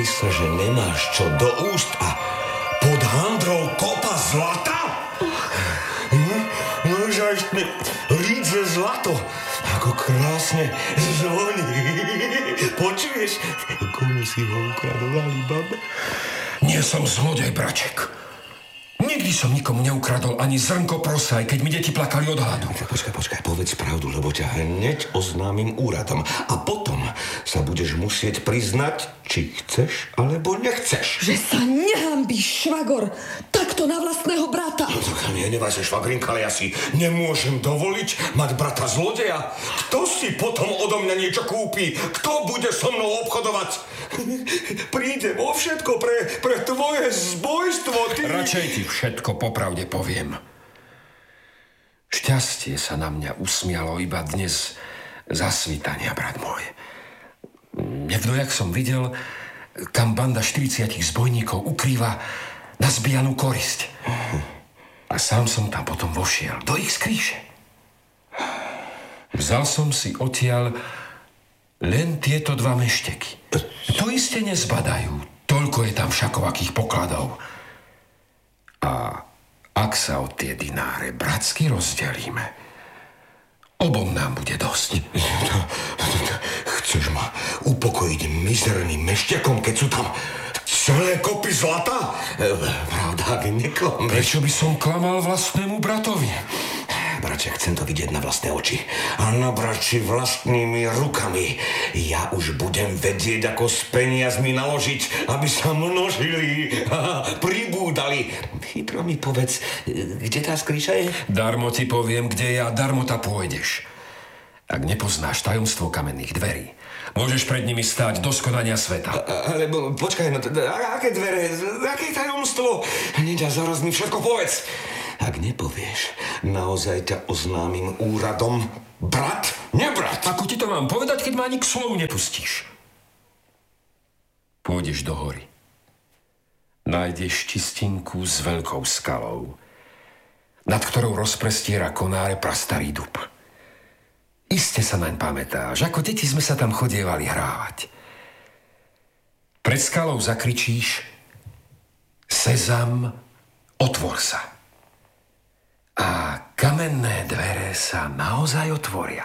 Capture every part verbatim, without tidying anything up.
sa, že nemáš čo do úst a pod handrou kopa zlata? No, nožaštne líce zlato, ako krásne zvoní. Počuješ, komu si ho ukradol, Alibaba? Nie som zlodej, braček. Nikdy som nikomu neukradol ani zrnko prosa, aj keď mi deti plakali od hladu. Počkaj, počkaj, povedz pravdu, lebo ťa hneď oznámim úradom. A potom sa budeš musieť priznať, či chceš, alebo nechceš. Že sa nehambíš, švagor, takto na vlastného brata. No tak nie, nevaj sa, švagrinka, ale ja si nemôžem dovoliť mať brata zlodeja. Kto si potom odo mňa niečo kúpi? Kto bude so mnou obchodovať? Príde vo všetko pre, pre tvoje zbojstvo, ty... Radšej ti všetko popravde poviem. Šťastie sa na mňa usmialo iba dnes za svitania, brat môj. Nevdojak som videl, kam banda štyridsiatich zbojníkov ukrýva nazbijanú korisť. A sám som tam potom vošiel do ich skríše. Vzal som si odtiaľ len tieto dva mešteky. To iste nezbadajú, toľko je tam všakovakých pokladov. A ak sa od tie dináre bratsky rozdelíme, obom nám bude dosť. Chceš ma upokojiť mizerným mešťakom, keď sú tam celé kopy zlata? Pravda, ak neklameš. Prečo by som klamal vlastnému bratovi? Braček, chcem to vidieť na vlastné oči. A na brači vlastnými rukami. Ja už budem vedieť, ako s peniazmi naložiť, aby sa množili a pribúdali. Chytro mi povedz, kde tá skríša je? Darmo ti poviem, kde je a darmo ta pôjdeš. Ak nepoznáš tajomstvo kamenných dverí, môžeš pred nimi stáť do skonania sveta. A, ale počkaj, no, aké dvere, aké tajomstvo? Hneď a zaraz mi všetko povedz. Ak nepovieš, naozaj ťa oznámim úradom. Brat, nebrat. Ako ti to mám povedať, keď ma ani k slovu nepustíš? Pôjdeš do hory. Nájdeš čistinku s veľkou skalou, nad ktorou rozprestiera konáre prastarý dub. Iste sa naň pamätáš, ako deti sme sa tam chodievali hrávať. Pred skalou zakričíš: Sezam, otvor sa. A kamenné dvere sa naozaj otvoria.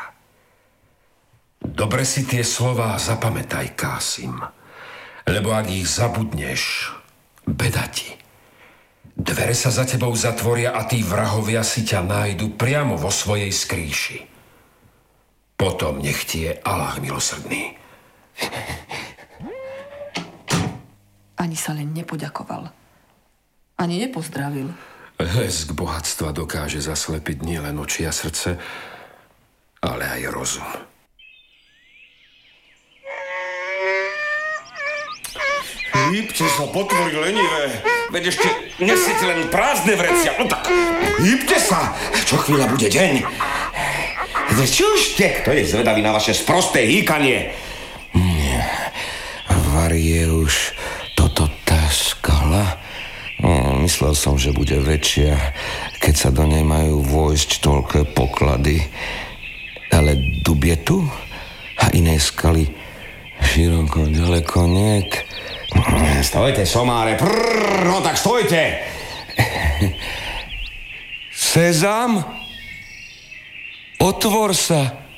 Dobre si tie slová zapamätaj, Kásim, lebo ak ich zabudneš, beda ti. Dvere sa za tebou zatvoria a tí vrahovia si ťa nájdu priamo vo svojej skríši. Potom nech ti je Allah milosrdný. Ani sa len nepoďakoval. Ani nepozdravil. Lesk bohatstva dokáže zaslepiť nielen oči a srdce, ale aj rozum. Hýbte sa, potvory lenivé. Veď ešte nesiete len prázdne vrecia. No tak, hýbte sa. Čo chvíľa bude deň. Veď čužte, kto je zvedavý na vaše sprosté hýkanie? Nie, var je už toto tá skala. No, myslel som, že bude väčšia, keď sa do nej majú vojsť toľké poklady. Ale dub je tu a iné skaly široko, ďaleko niet. Stojte, somáre, prrr, no tak stojte. Sezam, otvor sa.